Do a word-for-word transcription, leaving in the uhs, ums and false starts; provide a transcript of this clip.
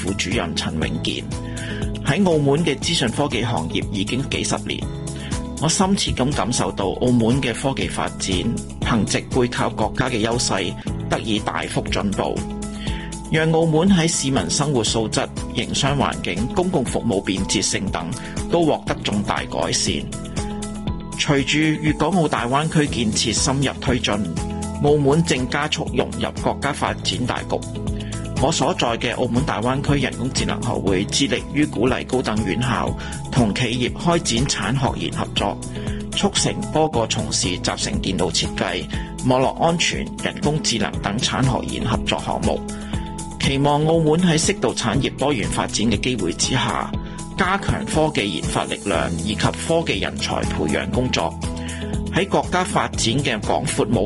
副主任陳永健。喺澳門嘅資訊科技行業已經幾十年，我深切咁感受到澳門嘅科技發展，憑藉背靠國家嘅優勢，得以大幅進步，讓澳門喺市民生活素質、營商環境、公共服務便捷性等都獲得重大改善。隨住粵港澳大灣區建設深入推進，澳門正加速融入國家發展大局。我所在嘅澳門大灣區人工智能學會致力於鼓勵高等院校同企業開展產學研合作，促成多個從事集成電腦設計、網絡安全、人工智能等產學研合作項目。期望澳門喺適度產業多元發展嘅機會之下，加強科技研發力量以及科技人才培養工作，喺國家發展嘅廣闊舞